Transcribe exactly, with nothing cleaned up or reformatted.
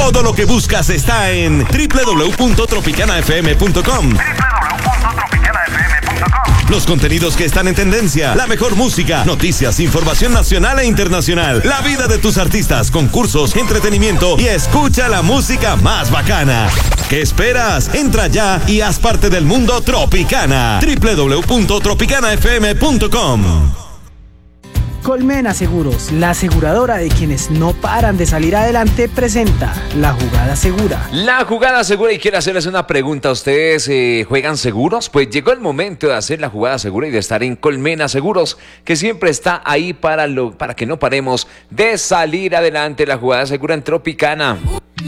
Todo lo que buscas está en doble u doble u doble u punto tropicana f m punto com. doble u doble u doble u punto tropicana f m punto com. Los contenidos que están en tendencia, la mejor música, noticias, información nacional e internacional, la vida de tus artistas, concursos, entretenimiento y escucha la música más bacana. ¿Qué esperas? Entra ya y haz parte del mundo Tropicana. doble u doble u doble u punto tropicana f m punto com. Colmena Seguros, la aseguradora de quienes no paran de salir adelante, presenta La Jugada Segura. La Jugada Segura, y quiero hacerles una pregunta. ¿Ustedes eh, juegan seguros? Pues llegó el momento de hacer la Jugada Segura y de estar en Colmena Seguros, que siempre está ahí para, lo, para que no paremos de salir adelante. La Jugada Segura en Tropicana.